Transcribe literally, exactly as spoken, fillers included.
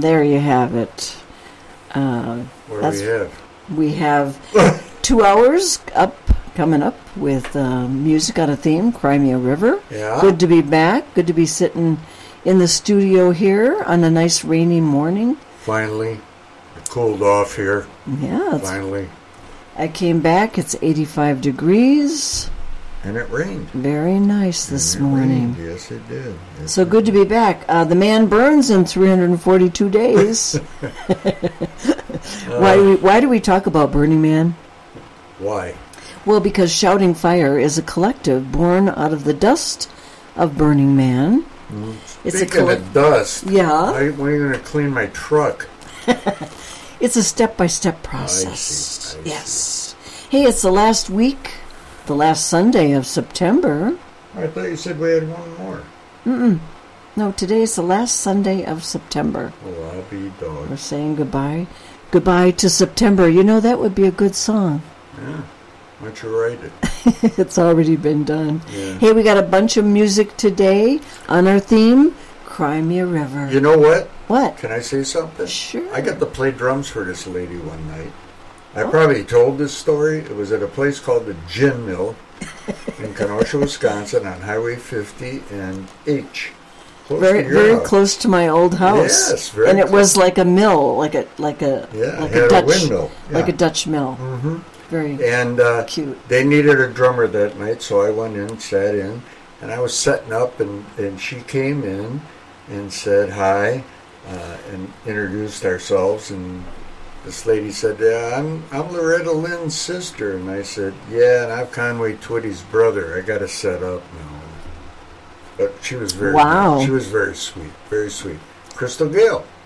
there you have it. Uh, what do we have? We have two hours up, coming up with uh, music on a theme, Cry Me a River. Yeah. Good to be back. Good to be sitting in the studio here on a nice rainy morning. Finally. It cooled off here. Yeah. Finally. I came back. It's eighty-five degrees. And it rained. Very nice this and it morning. Rained. Yes, it did. Yes, so it good did. to be back. Uh, the man burns in three hundred forty-two days. uh, why, do we, why do we talk about Burning Man? Why? Well, because Shouting Fire is a collective born out of the dust of Burning Man. Mm. It's Speaking a coll- of dust, yeah. I, when are you going to clean my truck? It's a step-by-step process. I see, I yes. see. Hey, it's the last week, the last Sunday of September. I thought you said we had one more. Mm-mm. No, today is the last Sunday of September. Well, I'll be dog. We're saying goodbye. Goodbye to September. You know, that would be a good song. Yeah. Why don't you write it? It's already been done. Yeah. Hey, we got a bunch of music today on our theme, Cry Me a River. You know what? What? Can I say something? Sure. I got to play drums for this lady one night. I probably told this story. It was at a place called the Gin Mill in Kenosha, Wisconsin, on Highway fifty and H. Close Very, to your very house. close to my old house. Yes, very And it close. was like a mill, like a like a Yeah, like it had a a Dutch windmill. like Yeah. a Dutch mill. Mm-hmm. Very And uh, cute. they needed a drummer that night, so I went in, sat in, and I was setting up, and, and she came in and said hi, uh, and introduced ourselves, and this lady said, yeah, I'm I'm Loretta Lynn's sister, and I said, yeah, and I'm Conway Twitty's brother. I got to set up now. But she was very Wow. She was very sweet, very sweet. Crystal Gale.